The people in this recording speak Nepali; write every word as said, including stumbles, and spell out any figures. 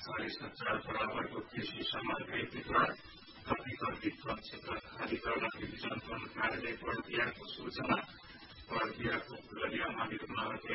साढे सत्तर बराबरको कृषि समन्वयद्वारा कतिकल्पित वन क्षेत्र खाली गर्न डिभिजन वन कार्यालय बर्दियाको सूचना बर्दियाको गुलरियामा निर्माण